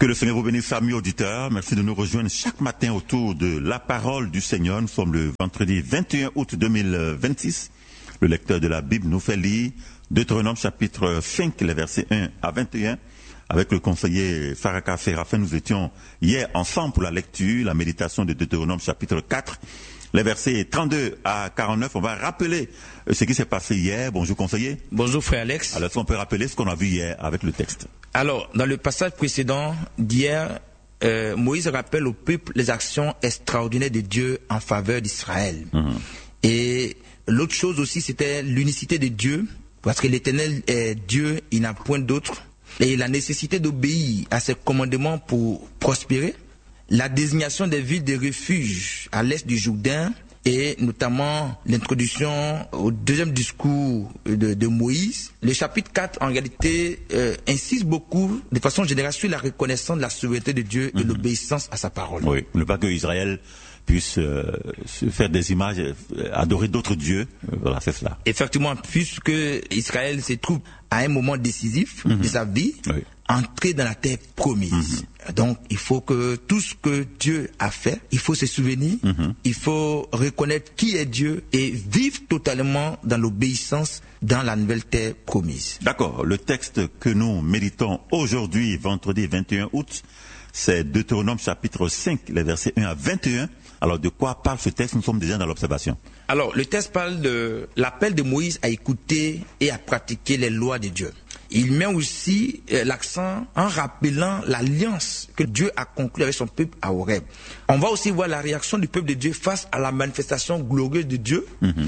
Que le Seigneur vous bénisse, amis auditeurs. Merci de nous rejoindre chaque matin autour de la parole du Seigneur. Nous sommes le vendredi 21 août 2026. Le lecteur de la Bible nous fait lire Deutéronome chapitre 5, les versets 1 à 21. Avec le conseiller Faraka Séraphin, nous étions hier ensemble pour la lecture, la méditation de Deutéronome chapitre 4. Les versets 32 à 49, on va rappeler ce qui s'est passé hier. Bonjour conseiller. Bonjour frère Alex. Alors, est-ce qu'on peut rappeler ce qu'on a vu hier avec le texte? Alors, dans le passage précédent d'hier, Moïse rappelle au peuple les actions extraordinaires de Dieu en faveur d'Israël. Et l'autre chose aussi, c'était l'unicité de Dieu, parce que l'Éternel est Dieu, il n'a point d'autre. Et la nécessité d'obéir à ses commandements pour prospérer. La désignation des villes de refuge à l'est du Jourdain et notamment l'introduction au deuxième discours de Moïse. Le chapitre 4, en réalité, insiste beaucoup, de façon générale, sur la reconnaissance de la souveraineté de Dieu et l'obéissance à sa parole. Oui, ne pas que Israël puisse se faire des images, adorer d'autres dieux. Voilà, c'est cela. Effectivement, puisque Israël se trouve à un moment décisif de sa vie, entrer dans la terre promise. Donc, il faut que tout ce que Dieu a fait, il faut se souvenir, il faut reconnaître qui est Dieu et vivre totalement dans l'obéissance dans la nouvelle terre promise. D'accord. Le texte que nous méditons aujourd'hui, vendredi 21 août, c'est Deutéronome chapitre 5, les versets 1 à 21. Alors, de quoi parle ce texte? Nous sommes déjà dans l'observation. Alors, le texte parle de l'appel de Moïse à écouter et à pratiquer les lois de Dieu. Il met aussi l'accent en rappelant l'alliance que Dieu a conclue avec son peuple à Horeb. On va aussi voir la réaction du peuple de Dieu face à la manifestation glorieuse de Dieu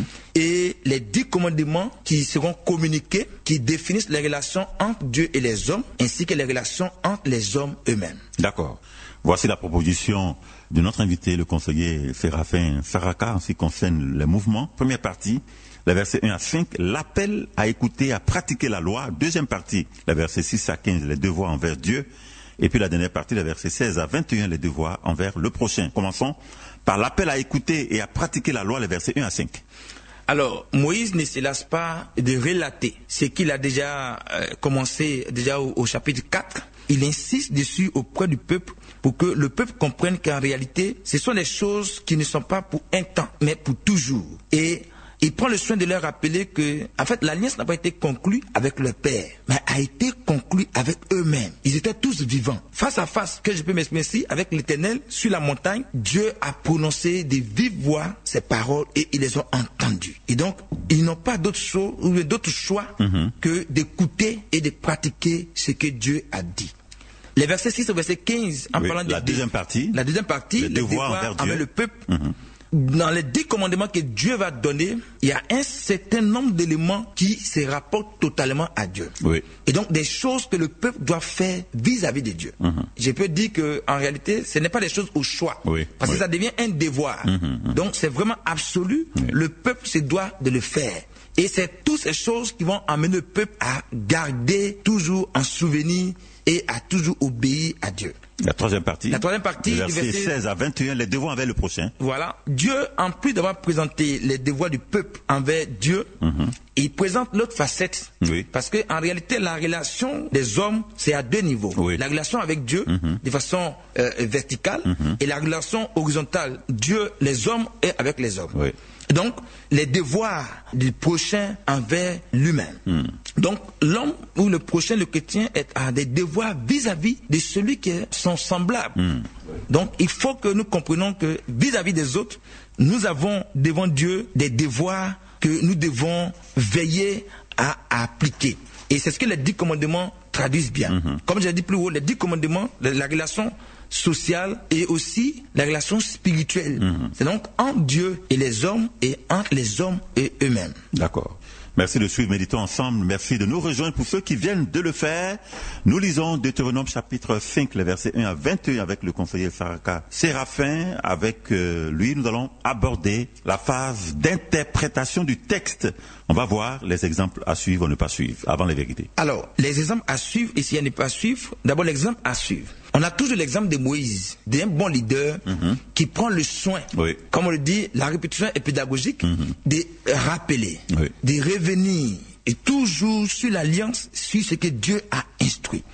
et les 10 commandements qui seront communiqués, qui définissent les relations entre Dieu et les hommes, ainsi que les relations entre les hommes eux-mêmes. D'accord. Voici la proposition de notre invité, le conseiller Séraphin Faraka, en ce qui concerne les mouvements. Première partie, les versets 1 à 5, l'appel à écouter, à pratiquer la loi. Deuxième partie, les versets 6 à 15, les devoirs envers Dieu. Et puis la dernière partie, les versets 16 à 21, les devoirs envers le prochain. Commençons par l'appel à écouter et à pratiquer la loi, les versets 1 à 5. Alors, Moïse ne se lasse pas de relater ce qu'il a déjà commencé déjà au chapitre 4. Il insiste dessus auprès du peuple pour que le peuple comprenne qu'en réalité, ce sont des choses qui ne sont pas pour un temps, mais pour toujours. Et il prend le soin de leur rappeler que, en fait, l'alliance n'a pas été conclue avec leur père, mais a été conclue avec eux-mêmes. Ils étaient tous vivants. Face à face, que je peux m'exprimer ici, avec l'Éternel, sur la montagne, Dieu a prononcé de vive voix ses paroles et ils les ont entendues. Et donc, ils n'ont pas d'autre choix que d'écouter et de pratiquer ce que Dieu a dit. Les versets 6 au verset 15, en parlant de la deuxième partie, les devoirs envers le peuple. Dans les 10 commandements que Dieu va donner, il y a un certain nombre d'éléments qui se rapportent totalement à Dieu. Et donc des choses que le peuple doit faire vis-à-vis de Dieu. Je peux dire que en réalité, ce n'est pas des choses au choix, parce que ça devient un devoir. Donc c'est vraiment absolu. Le peuple se doit de le faire. Et c'est toutes ces choses qui vont amener le peuple à garder toujours en souvenir et à toujours obéir à Dieu. La troisième partie, verset 16 à 21, les devoirs envers le prochain. Voilà. Dieu, en plus d'avoir présenté les devoirs du peuple envers Dieu, il présente l'autre facette. Parce que en réalité, la relation des hommes, c'est à 2 niveaux. La relation avec Dieu, de façon verticale, et la relation horizontale, Dieu, les hommes et avec les hommes. Donc, les devoirs du prochain envers lui-même. Donc, l'homme ou le prochain, le chrétien, a des devoirs vis-à-vis de celui qui est son semblable. Donc, il faut que nous comprenions que vis-à-vis des autres, nous avons devant Dieu des devoirs que nous devons veiller à appliquer. Et c'est ce que les 10 commandements traduisent bien. Comme je l'ai dit plus haut, les 10 commandements, la relation sociale et aussi la relation spirituelle. C'est donc entre Dieu et les hommes et entre les hommes et eux-mêmes. D'accord. Merci de suivre, méditons ensemble. Merci de nous rejoindre pour ceux qui viennent de le faire. Nous lisons Deutéronome chapitre 5, les versets 1 à 21 avec le conseiller Faraka Séraphin. Avec lui, nous allons aborder la phase d'interprétation du texte. On va voir les exemples à suivre ou ne pas suivre, avant les vérités. Alors, les exemples à suivre et s'il y a ne pas suivre, d'abord l'exemple à suivre. On a toujours l'exemple de Moïse, d'un bon leader qui prend le soin, comme on le dit, la répétition est pédagogique, de rappeler, de revenir, et toujours sur l'alliance, sur ce que Dieu a instruit.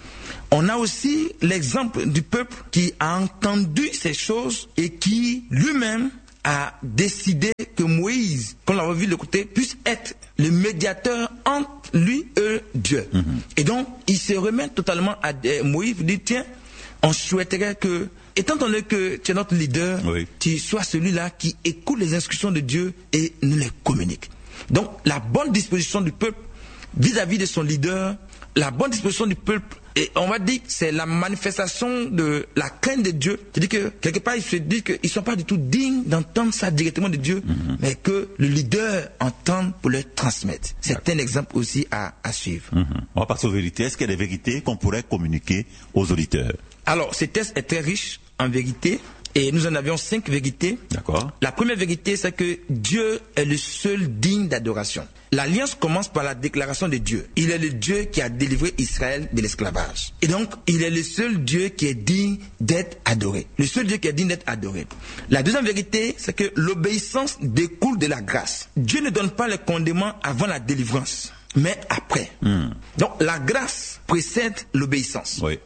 On a aussi l'exemple du peuple qui a entendu ces choses et qui lui-même a décidé que Moïse, comme l'avait vu de côté, puisse être le médiateur entre lui et Dieu. Et donc, il se remet totalement à Moïse, il dit, tiens, on souhaiterait que, étant donné que tu es notre leader, tu sois celui-là qui écoute les instructions de Dieu et nous les communique. Donc, la bonne disposition du peuple vis-à-vis de son leader, la bonne disposition du peuple, et on va dire que c'est la manifestation de la crainte de Dieu. C'est-à-dire que quelque part, ils se disent qu'ils ne sont pas du tout dignes d'entendre ça directement de Dieu, mais que le leader entende pour leur transmettre. C'est un exemple aussi à suivre. On va passer aux vérités. Est-ce qu'il y a des vérités qu'on pourrait communiquer aux auditeurs? Alors, ce texte est très riche en vérité. Et nous en avions 5 vérités. D'accord. La première vérité, c'est que Dieu est le seul digne d'adoration. L'alliance commence par la déclaration de Dieu. Il est le Dieu qui a délivré Israël de l'esclavage. Et donc, il est le seul Dieu qui est digne d'être adoré. Le seul Dieu qui est digne d'être adoré. La deuxième vérité, c'est que l'obéissance découle de la grâce. Dieu ne donne pas le commandement avant la délivrance, mais après. Donc, la grâce précède l'obéissance. Oui.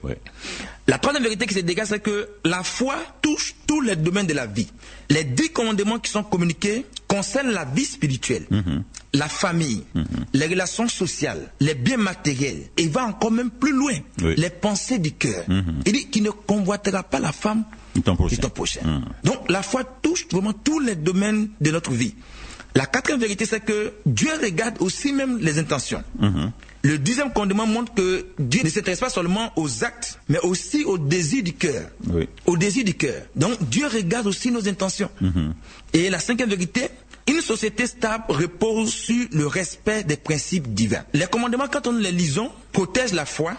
La troisième vérité qui se dégage, c'est que la foi touche tous les domaines de la vie. Les 10 commandements qui sont communiqués concernent la vie spirituelle, la famille, les relations sociales, les biens matériels, et va encore même plus loin, les pensées du cœur. Il dit qu'il ne convoitera pas la femme de ton prochain. Donc la foi touche vraiment tous les domaines de notre vie. La quatrième vérité, c'est que Dieu regarde aussi même les intentions. Le 10e commandement montre que Dieu ne s'intéresse pas seulement aux actes, mais aussi au désir du cœur. Au désir du cœur. Donc Dieu regarde aussi nos intentions. Et la 5e vérité, une société stable repose sur le respect des principes divins. Les commandements, quand nous les lisons, protègent la foi,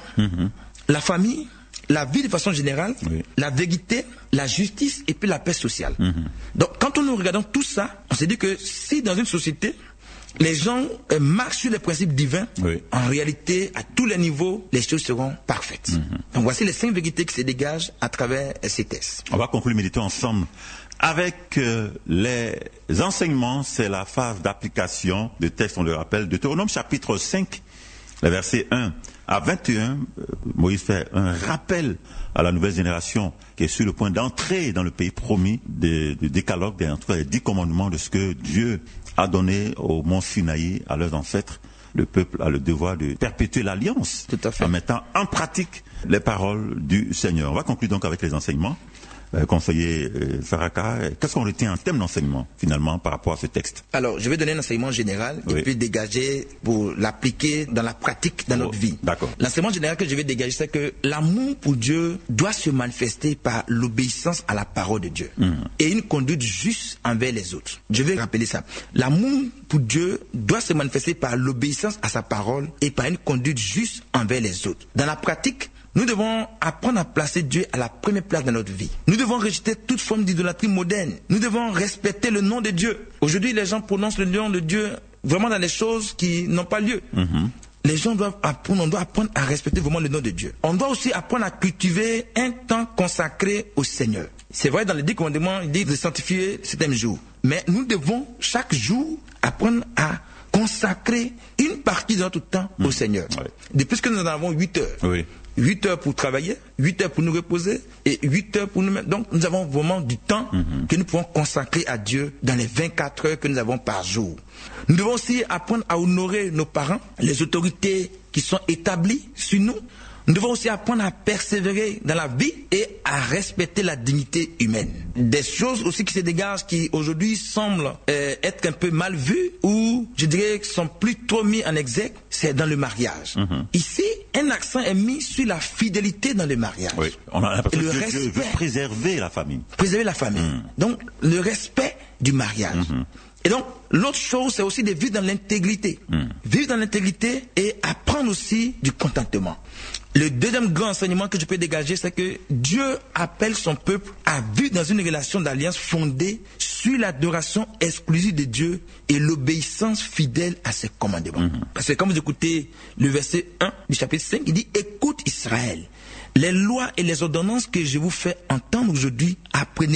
la famille, la vie de façon générale, la vérité, la justice et puis la paix sociale. Donc quand nous regardons tout ça, on se dit que si dans une société, les gens marchent sur les principes divins, en réalité, à tous les niveaux, les choses seront parfaites. Donc voici les 5 vérités qui se dégagent à travers ces textes. On va conclure, méditer ensemble. Avec les enseignements, c'est la phase d'application des textes, on le rappelle, Deutéronome chapitre 5, les versets 1 à 21, Moïse fait un rappel à la nouvelle génération qui est sur le point d'entrer dans le pays promis du décalogue, des 10 commandements de ce que Dieu a donné au mont Sinaï à leurs ancêtres. Le peuple a le devoir de perpétuer l'alliance en mettant en pratique les paroles du Seigneur. On va conclure donc avec les enseignements. Conseiller Faraka, qu'est-ce qu'on retient en termes d'enseignement finalement par rapport à ce texte? Alors, je vais donner un enseignement général et puis dégager pour l'appliquer dans la pratique, dans notre vie. D'accord. L'enseignement général que je vais dégager, c'est que l'amour pour Dieu doit se manifester par l'obéissance à la parole de Dieu et une conduite juste envers les autres. Je vais rappeler ça. L'amour pour Dieu doit se manifester par l'obéissance à sa parole et par une conduite juste envers les autres. Dans la pratique, nous devons apprendre à placer Dieu à la première place dans notre vie. Nous devons rejeter toute forme d'idolâtrie moderne. Nous devons respecter le nom de Dieu. Aujourd'hui, les gens prononcent le nom de Dieu vraiment dans les choses qui n'ont pas lieu. Les gens doivent apprendre, on doit apprendre à respecter vraiment le nom de Dieu. On doit aussi apprendre à cultiver un temps consacré au Seigneur. C'est vrai, dans les 10 commandements, il dit de sanctifier certains jours. Mais nous devons chaque jour apprendre à consacrer une partie de notre temps au Seigneur. Depuis que nous en avons 8 heures. 8 heures pour travailler, 8 heures pour nous reposer et 8 heures pour nous mettre. Donc nous avons vraiment du temps que nous pouvons consacrer à Dieu dans les 24 heures que nous avons par jour. Nous devons aussi apprendre à honorer nos parents, les autorités qui sont établies sur nous. Nous devons aussi apprendre à persévérer dans la vie et à respecter la dignité humaine. Des choses aussi qui se dégagent qui aujourd'hui semblent être un peu mal vues ou je dirais sont plus trop mis en exergue, c'est dans le mariage. Ici, un accent est mis sur la fidélité dans le mariage. On a l'impression que Dieu veut préserver la famille. Préserver la famille. Donc, le respect du mariage. Et donc, l'autre chose, c'est aussi de vivre dans l'intégrité. Vivre dans l'intégrité et apprendre aussi du contentement. Le deuxième grand enseignement que je peux dégager, c'est que Dieu appelle son peuple à vivre dans une relation d'alliance fondée sur l'adoration exclusive de Dieu et l'obéissance fidèle à ses commandements. Parce que quand vous écoutez le verset 1 du chapitre 5, il dit « Écoute Israël, les lois et les ordonnances que je vous fais entendre aujourd'hui, apprenez-les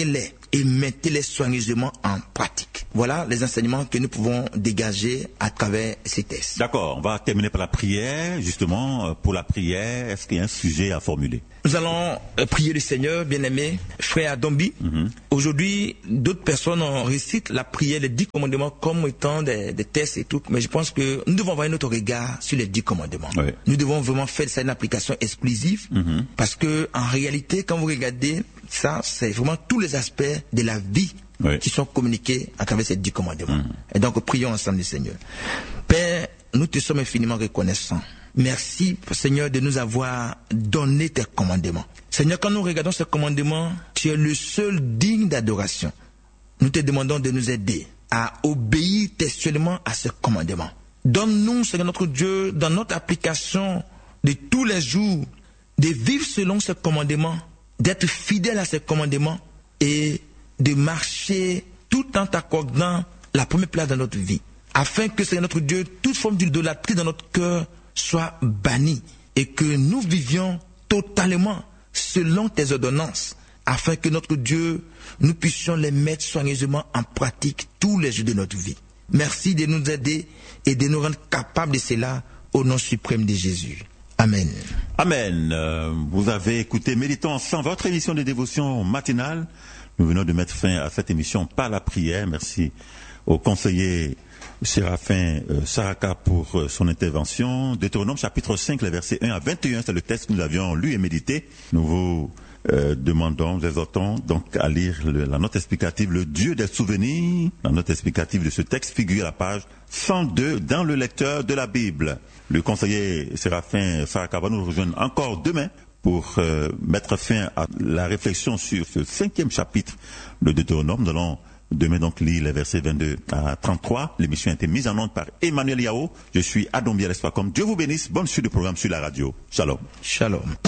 et mettez-les soigneusement en pratique. Voilà les enseignements que nous pouvons dégager à travers ces textes. D'accord, on va terminer par la prière. Justement, pour la prière, est-ce qu'il y a un sujet à formuler? Nous allons prier le Seigneur, bien-aimé, frère Adombi. Aujourd'hui, d'autres personnes récitent la prière, les 10 commandements comme étant des tests et tout, mais je pense que nous devons avoir notre regard sur les 10 commandements. Oui. Nous devons vraiment faire ça une application exclusive, parce que en réalité, quand vous regardez ça, c'est vraiment tous les aspects de la vie qui sont communiqués à travers ces 10 commandements. Et donc, prions ensemble le Seigneur. Père, nous te sommes infiniment reconnaissants. Merci, Seigneur, de nous avoir donné tes commandements. Seigneur, quand nous regardons ces commandements, tu es le seul digne d'adoration. Nous te demandons de nous aider à obéir textuellement à ces commandements. Donne-nous, Seigneur notre Dieu, dans notre application de tous les jours, de vivre selon ces commandements, d'être fidèle à ces commandements et de marcher tout en t'accordant la première place dans notre vie. Afin que, Seigneur notre Dieu, toute forme d'idolâtrie dans notre cœur soit bannie et que nous vivions totalement selon tes ordonnances, afin que notre Dieu, nous puissions les mettre soigneusement en pratique tous les jours de notre vie. Merci de nous aider et de nous rendre capables de cela au nom suprême de Jésus. Amen. Amen. Vous avez écouté Méditons ensemble, votre émission de dévotion matinale. Nous venons de mettre fin à cette émission par la prière. Merci au conseiller Séraphin Saraka pour son intervention. Deutéronome chapitre 5, les versets 1 à 21, c'est le texte que nous avions lu et médité. Nous vous demandons, nous exhortons donc à lire la note explicative, le Dieu des souvenirs. La note explicative de ce texte figure à la page 102 dans le lecteur de la Bible. Le conseiller Séraphin Saraka va nous rejoindre encore demain pour mettre fin à la réflexion sur ce 5e chapitre de Deutéronome. Nous allons demain donc lire les versets 22 à 33. L'émission a été mise en onde par Emmanuel Yao. Je suis Adombi Alespacom. Dieu vous bénisse. Bonne suite de programme sur la radio. Shalom. Shalom.